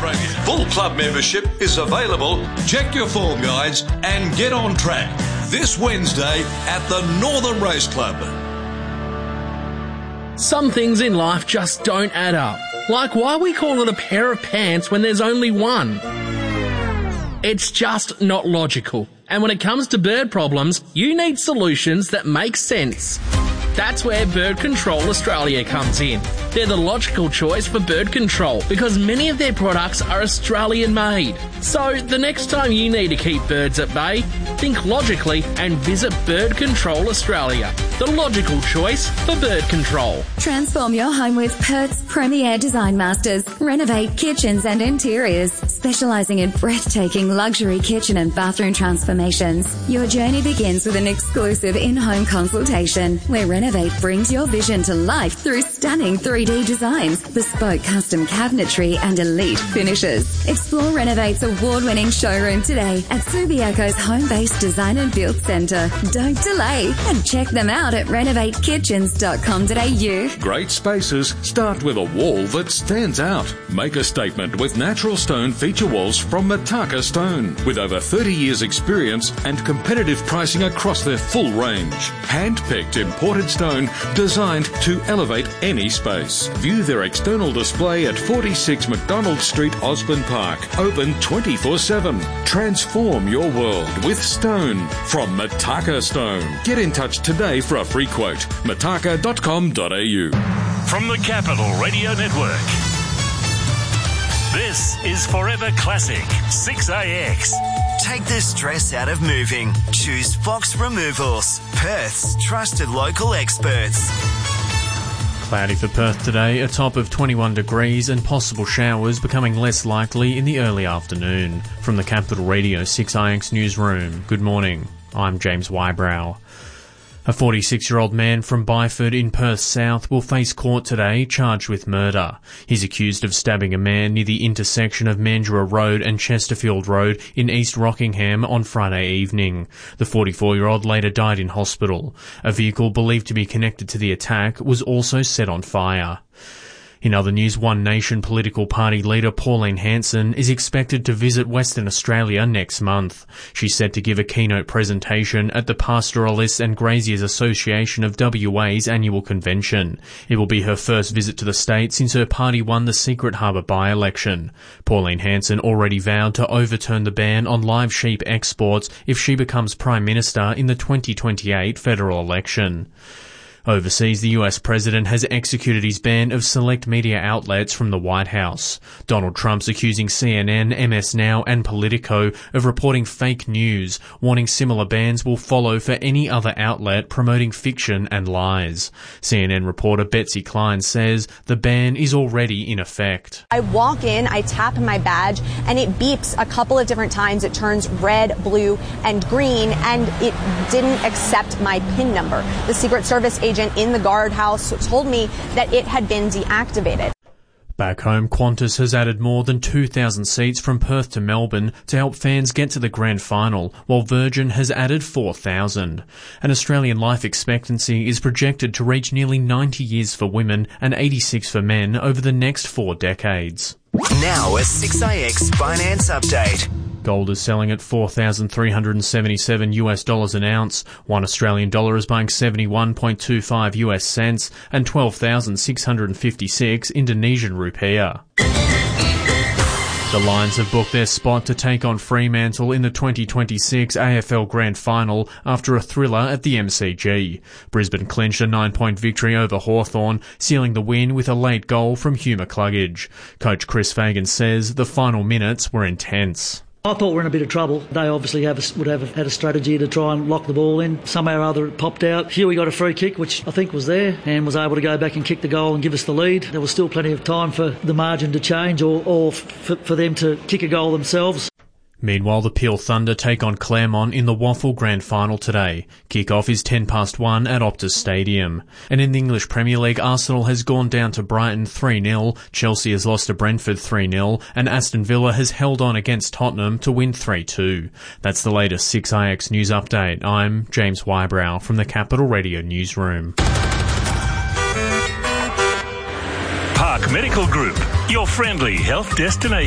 Premier. Full club membership is available. Check your form guides and get on track this Wednesday at the Northern Race Club. Some things in life just don't add up. Like why we call it a pair of pants when there's only one. It's just not logical. And when it comes to bird problems, you need solutions that make sense. That's where Bird Control Australia comes in. They're the logical choice for bird control because many of their products are Australian made. So the next time you need to keep birds at bay, think logically and visit Bird Control Australia, the logical choice for bird control. Transform your home with Perth's premier design masters. Renovate kitchens and interiors, specialising in breathtaking luxury kitchen and bathroom transformations. Your journey begins with an exclusive in-home consultation where Renovate brings your vision to life through stunning 3D designs, bespoke custom cabinetry and elite finishes. Explore Renovate's award-winning showroom today at Subiaco's home-based design and build centre. Don't delay and check them out at renovatekitchens.com.au. Great spaces start with a wall that stands out. Make a statement with natural stone feature walls from Mataka Stone. With over 30 years experience and competitive pricing across their full range. Hand-picked imported stone designed to elevate any space. View their external display at 46 McDonald Street, Osborne Park. Open 24/7. Transform your world with stone from Mataka Stone. Get in touch today for a free quote. mataka.com.au. From the Capital Radio Network, this is Forever Classic 6AX. Take the stress out of moving. Choose Fox Removals, Perth's trusted local experts. Cloudy for Perth today, a top of 21 degrees and possible showers becoming less likely in the early afternoon. From the Capital Radio 6IX newsroom, good morning. I'm James Wybrow. A 46-year-old man from Byford in Perth South will face court today charged with murder. He's accused of stabbing a man near the intersection of Mandurah Road and Chesterfield Road in East Rockingham on Friday evening. The 44-year-old later died in hospital. A vehicle believed to be connected to the attack was also set on fire. In other news, One Nation political party leader Pauline Hanson is expected to visit Western Australia next month. She's set to give a keynote presentation at the Pastoralists and Graziers Association of WA's annual convention. It will be her first visit to the state since her party won the Secret Harbour by-election. Pauline Hanson already vowed to overturn the ban on live sheep exports if she becomes Prime Minister in the 2028 federal election. Overseas, the US president has executed his ban of select media outlets from the White House. Donald Trump's accusing CNN, MS Now and Politico of reporting fake news, warning similar bans will follow for any other outlet promoting fiction and lies. CNN reporter Betsy Klein says the ban is already in effect. I walk in, I tap my badge, and it beeps a couple of different times. It turns red, blue, and green, and it didn't accept my PIN number. The Secret Service agent in the guardhouse told me that it had been deactivated. Back home, Qantas has added more than 2,000 seats from Perth to Melbourne to help fans get to the grand final, while Virgin has added 4,000. An Australian life expectancy is projected to reach nearly 90 years for women and 86 for men over the next 4 decades. Now a 6IX finance update. Gold is selling at $4,377 US an ounce. 1 Australian dollar is buying 71.25 US cents and 12,656 Indonesian rupiah. The Lions have booked their spot to take on Fremantle in the 2026 AFL Grand Final after a thriller at the MCG. Brisbane clinched a 9-point victory over Hawthorn, sealing the win with a late goal from Hugh McCluggage. Coach Chris Fagan says the final minutes were intense. I thought we were in a bit of trouble. They obviously would have had a strategy to try and lock the ball in. Somehow or other it popped out. Huey got a free kick, which I think was there, and was able to go back and kick the goal and give us the lead. There was still plenty of time for the margin to change or for them to kick a goal themselves. Meanwhile, the Peel Thunder take on Claremont in the Waffle Grand Final today. Kick-off is 1:10 at Optus Stadium. And in the English Premier League, Arsenal has gone down to Brighton 3-0, Chelsea has lost to Brentford 3-0, and Aston Villa has held on against Tottenham to win 3-2. That's the latest 6IX News Update. I'm James Wybrow from the Capital Radio Newsroom. Park Medical Group, your friendly health destination.